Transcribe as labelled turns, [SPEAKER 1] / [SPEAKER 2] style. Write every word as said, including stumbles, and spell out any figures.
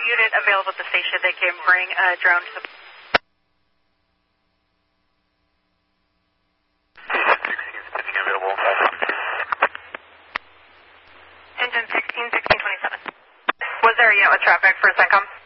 [SPEAKER 1] unit available at the station that can bring a drone to the...
[SPEAKER 2] sixteen available.
[SPEAKER 1] Engine sixteen, sixteen twenty-seven. Was there a unit with traffic for CENTCOM?